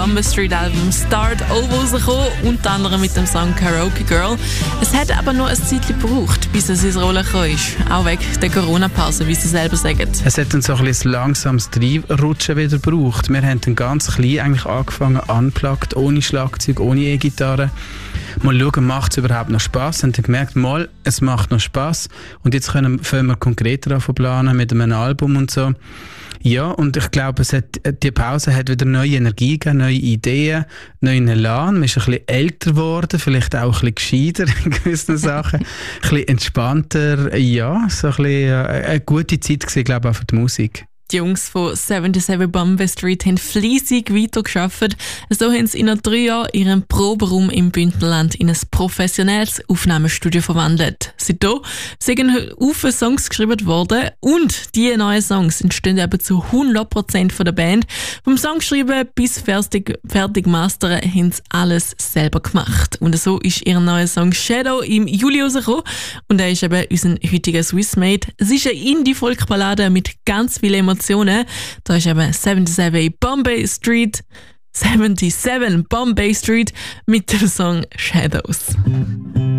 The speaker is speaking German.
Bombay Street Album Start auch rausgekommen, unter anderem mit dem Song Karaoke Girl. Es hat aber noch ein Zeitchen gebraucht, bis es ins Rollen gekommen ist. Auch wegen der Corona-Pause, wie sie selber sagen. Es hat dann so ein bisschen langsames Reinrutschen wieder gebraucht. Wir haben dann ganz klein eigentlich angefangen, unplugged, ohne Schlagzeug, ohne E-Gitarre. Mal schauen, macht es überhaupt noch Spass? Und dann gemerkt, mal, es macht noch Spass. Und jetzt fangen wir konkreter an zu planen mit einem Album und so. Ja, und ich glaube, die Pause hat wieder neue Energie gegeben, neue Ideen, neuen Elan. Man ist ein bisschen älter geworden, vielleicht auch ein bisschen gescheiter in gewissen Sachen, ein bisschen entspannter. Ja, so ein bisschen eine gute Zeit gewesen, glaube ich, auch für die Musik. Die Jungs von 77 Bombay Street haben fleissig weitergearbeitet. So haben sie in 3 Jahren ihren Proberaum im Bündnerland in ein professionelles Aufnahmestudio verwandelt. Seitdem sind viele Songs geschrieben worden und diese neuen Songs entstehen eben zu 100% von der Band. Vom Songschreiben bis fertig mastern haben sie alles selber gemacht. Und so ist ihr neuer Song Shadow im Juli rausgekommen und er ist eben unser heutiger Swissmade. Es ist eine Indie-Folk-Ballade mit ganz vielen Emotionen. Da ist eben 77 Bombay Street mit dem Song Shadows.